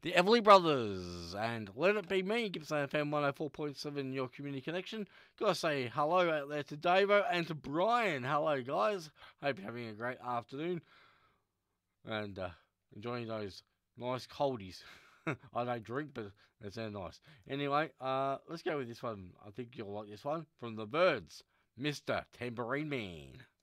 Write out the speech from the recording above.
the Everly Brothers, and Let It Be Me, Gippsland FM 104.7, your community connection. Gotta say hello out there to Davo and to Brian. Hello, guys. Hope you're having a great afternoon and enjoying those nice coldies. I don't drink, but they sound nice. Anyway, let's go with this one. I think you'll like this one. From the Birds, Mr. Tambourine Man.